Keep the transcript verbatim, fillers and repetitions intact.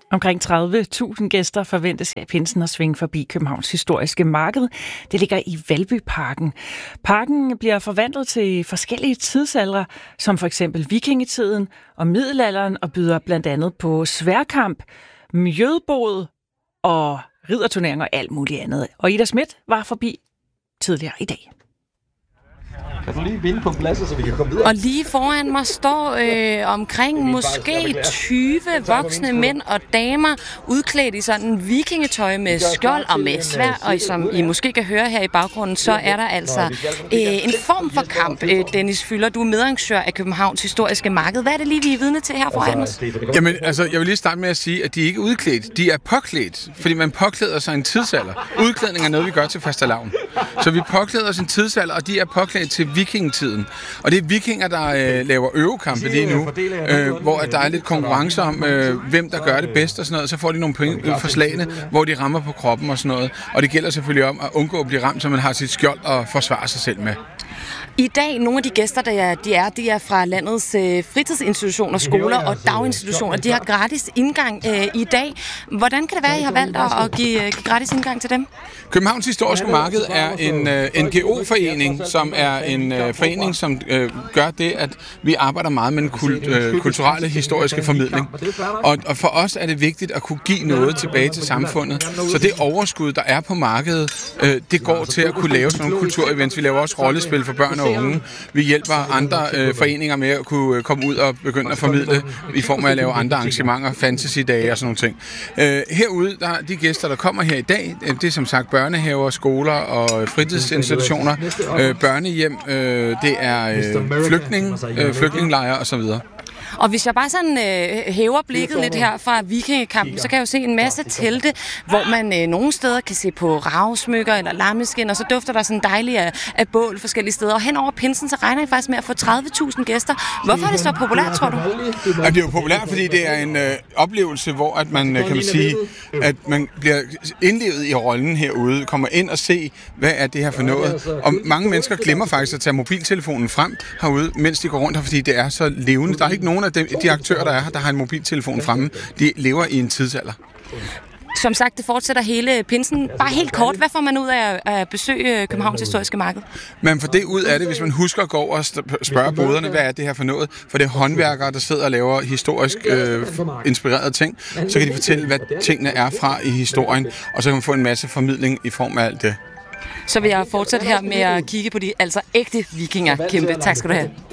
Omkring tredive tusind gæster forventes af pinsen at svinge forbi Københavns Historiske Marked. Det ligger i Valbyparken. Parken bliver forvandlet til forskellige tidsaldre, som for eksempel vikingetiden og middelalderen, og byder blandt andet på sværkamp, mjødbod og ridderturneringer og alt muligt andet. Og Ida Schmidt var forbi tidligere i dag. Kan du lige vinde på pladsen, så vi kan komme videre? Og lige foran mig står øh, omkring måske tyve voksne mænd og damer, udklædt i sådan vikingetøj med skjold og med sværd. Og som I måske kan høre her i baggrunden, så er der altså øh, en form for kamp. Øh, Dennis Fylder, du er medarrangør af Københavns Historiske Marked. Hvad er det lige, vi er vidne til her foran os? Jamen, altså, jeg vil lige starte med at sige, at de ikke er udklædt. De er påklædt, fordi man påklæder sig en tidsalder. Udklædning er noget, vi gør til fastelavn. Så vi påklæder os en tidsalder, og de er påklædt til vikingetiden. Og det er vikinger, der øh, laver øvekampe lige nu, øh, hvor der er lidt konkurrence om, øh, hvem der gør det bedst og sådan noget. Så får de nogle point for slagene, hvor de rammer på kroppen og sådan noget. Og det gælder selvfølgelig om at undgå at blive ramt, så man har sit skjold og forsvare sig selv med. I dag, nogle af de gæster, der er, de er, de er fra landets øh, fritidsinstitutioner, skoler og daginstitutioner. De har gratis indgang øh, i dag. Hvordan kan det være, at I har valgt at give, øh, give gratis indgang til dem? Københavns Historiske Marked er en øh, N G O-forening, som er en øh, forening, som øh, gør det, at vi arbejder meget med den kult, øh, kulturelle historiske formidling. Og, og for os er det vigtigt at kunne give noget tilbage til samfundet. Så det overskud, der er på markedet, øh, det går til at kunne lave sådan nogle kulturevents. Vi laver også rollespil for børn og unge. Vi hjælper andre øh, foreninger med at kunne komme ud og begynde at formidle i form af at lave andre arrangementer, fantasy-dage og sådan nogle ting. Øh, herude, der de gæster, der kommer her i dag, det er som sagt børnehaver, skoler og fritidsinstitutioner, øh, børnehjem, øh, det er øh, flygtninge, øh, flygtningelejre osv. Og hvis jeg bare sådan øh, hæver blikket lidt her fra vikingekampen, så kan jeg jo se en masse telte, hvor man øh, nogle steder kan se på ravsmykker eller lammeskin, og så dufter der sådan dejligt af, af bål forskellige steder. Og hen over pinsen, så regner jeg faktisk med at få tredive tusind gæster. Hvorfor er det så populært, tror du? Ja, det er jo populært, fordi det er en øh, oplevelse, hvor at man kan man sige, at man bliver indlevet i rollen herude, kommer ind og se, hvad er det her for noget. Og mange mennesker glemmer faktisk at tage mobiltelefonen frem herude, mens de går rundt her, fordi det er så levende. Der er ikke nogen af de, de aktører, der er her, der har en mobiltelefon fremme. De lever i en tidsalder. Som sagt, det fortsætter hele pinsen. Bare helt kort, hvad får man ud af at besøge Københavns Historiske Marked? Man får det ud af det, hvis man husker at gå over og spørge boderne, hvad er det her for noget? For det er håndværkere, der sidder og laver historisk øh, inspirerede ting. Så kan de fortælle, hvad tingene er fra i historien, og så kan man få en masse formidling i form af alt det. Så vil jeg fortsætte her med at kigge på de altså ægte vikinger. Kæmpe tak skal du have.